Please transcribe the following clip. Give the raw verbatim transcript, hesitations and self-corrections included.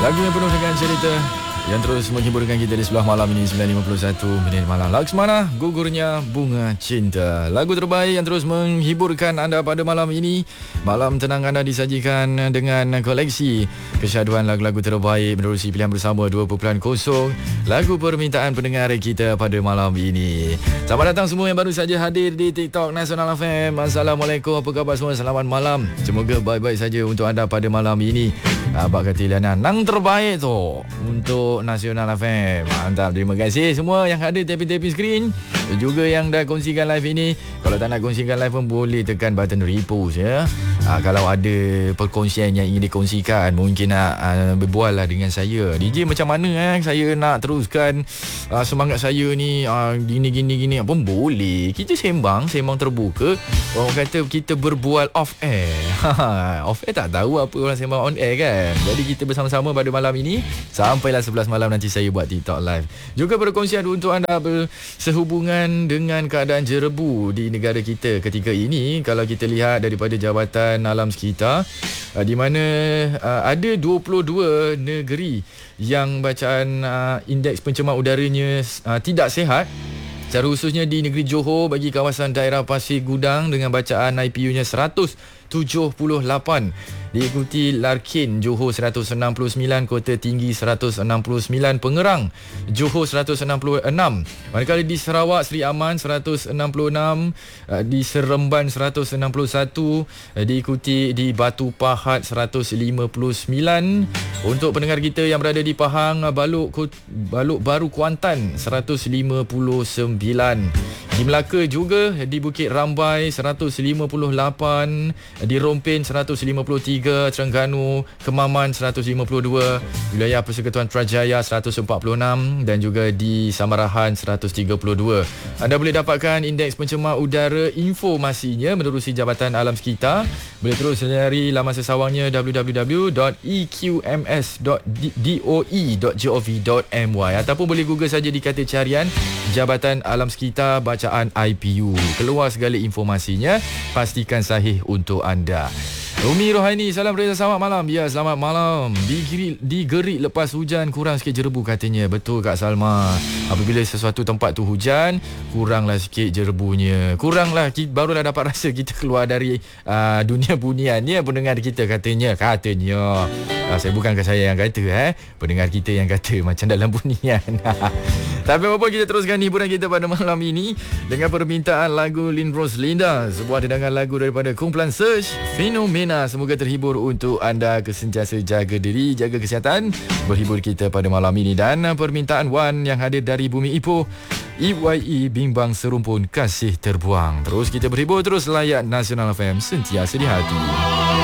Lagu yang penuh dengan cerita yang terus menghiburkan kita di sebelah malam ini. Sembilan lima puluh satu minit malam. Laksmana, Gugurnya Bunga Cinta, lagu terbaik yang terus menghiburkan anda pada malam ini. Malam tenang anda disajikan dengan koleksi kesyaduan lagu-lagu terbaik menerusi pilihan bersama dua titik kosong, lagu permintaan pendengar kita pada malam ini. Selamat datang semua yang baru saja hadir di TikTok Nasional F M. Assalamualaikum, apa khabar semua? Selamat malam. Semoga baik-baik saja untuk anda pada malam ini. Abang kata Iliana, nang terbaik tu untuk Nasional F M. Mantap, terima kasih semua yang hadir tepi-tepi skrin, juga yang dah kongsikan live ini. Kalau tak nak kongsikan live pun boleh tekan button repost ya. Ha, kalau ada perkongsian yang ingin dikongsikan, mungkin nak uh, berbual lah dengan saya. D J macam mana eh saya nak teruskan uh, semangat saya ni uh, gini-gini-gini pun boleh. Kita sembang, sembang terbuka. Orang kata kita berbual off air. Off air tak tahu apa orang sembang on air kan. Jadi kita bersama-sama pada malam ini sampailah sebelas malam nanti saya buat TikTok live. Juga perkongsian untuk anda sehubungan dengan keadaan jerebu di negara kita ketika ini. Kalau kita lihat daripada Jabatan Alam Sekitar, di mana ada dua puluh dua negeri yang bacaan indeks pencemaran udaranya tidak sihat. Secara khususnya di negeri Johor bagi kawasan daerah Pasir Gudang dengan bacaan I P U-nya seratus tujuh puluh lapan. Diikuti Larkin, Johor seratus enam puluh sembilan, Kota Tinggi seratus enam puluh sembilan, Pengerang, Johor seratus enam puluh enam. Manakala di Sarawak, Seri Aman seratus enam puluh enam, di Seremban seratus enam puluh satu, diikuti di Batu Pahat seratus lima puluh sembilan. Untuk pendengar kita yang berada di Pahang, Baluk Baluk Baru Kuantan seratus lima puluh sembilan. Di Melaka juga, di Bukit Rambai seratus lima puluh lapan, di Rompin seratus lima puluh tiga, Terengganu, Kemaman seratus lima puluh dua, wilayah Persekutuan Trajaya seratus empat puluh enam dan juga di Samarahan seratus tiga puluh dua. Anda boleh dapatkan indeks pencemar udara informasinya menerusi Jabatan Alam Sekitar. Boleh terus cari laman sesawangnya w w w dot e q m s dot d o e dot gov dot m y ataupun boleh google saja di kata carian Jabatan Alam Sekitar bacaan I P U. Keluar segala informasinya, pastikan sahih untuk anda. Umi Rohaini, salam reza, selamat malam. Ya, selamat malam. Digerik, digerik lepas hujan, kurang sikit jerebu katanya. Betul Kak Salma. Apabila sesuatu tempat tu hujan, kuranglah sikit jerebunya. Kuranglah, barulah dapat rasa kita keluar dari uh, dunia bunian. Ya, pendengar kita katanya. Katanya. Uh, saya bukan saya yang kata, eh. Pendengar kita yang kata macam dalam bunian. Tapi apa-apa, kita teruskan hiburan kita pada malam ini dengan permintaan lagu Lin Rose Linda, sebuah dedangan lagu daripada kumpulan Search, Fenomena. Semoga terhibur untuk anda, kesentiasa jaga diri, jaga kesihatan, berhibur kita pada malam ini. Dan permintaan Wan yang hadir dari Bumi Ipoh, E Y E Bimbang Serumpun Kasih Terbuang. Terus kita berhibur, terus layak Nasional F M, sentiasa di hati.